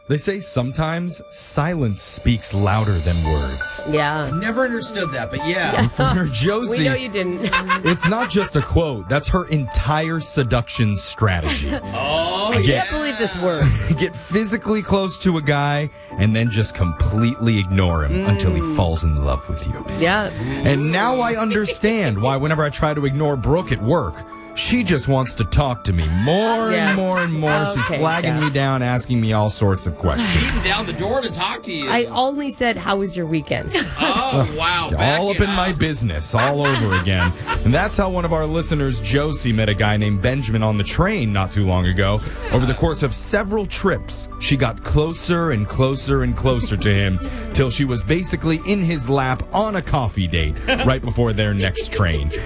They say sometimes silence speaks louder than words. Yeah. Never understood that, but yeah. For Josie, We know you didn't. it's not just a quote. That's her entire seduction strategy. Oh, I yeah. can't believe this works. Get physically close to a guy and then just completely ignore him until he falls in love with you. Yeah. And now I understand why whenever I try to ignore Brooke at work, she just wants to talk to me more Yes. and more and more. She's Okay, flagging Jeff. me down, asking me all sorts of questions. Beating down the door to talk to you. I only said, how was your weekend? Oh, wow. Back All it up in my business, all over again. And that's how one of our listeners, Josie, met a guy named Benjamin on the train not too long ago. Over the course of several trips, she got closer and closer and closer to him till she was basically in his lap on a coffee date right before their next train.